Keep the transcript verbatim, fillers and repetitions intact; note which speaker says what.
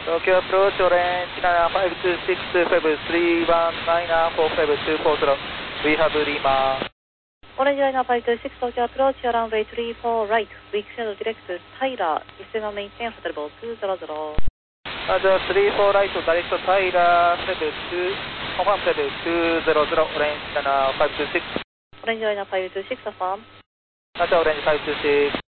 Speaker 1: Tokyo approach orange nine five two six five three one nine four five two four zero. We have Lima.
Speaker 2: Orange Liner five two six Tokyo approach runway three four right. We extend direct to Tyler. Descend maintain hotel ball two zero zero.
Speaker 1: Roger three four right direct to Tyler seven two. Confirm seven two zero zero. Orange Liner five two six.
Speaker 2: Orange Liner five two six affirm.
Speaker 1: Roger Orange five two six.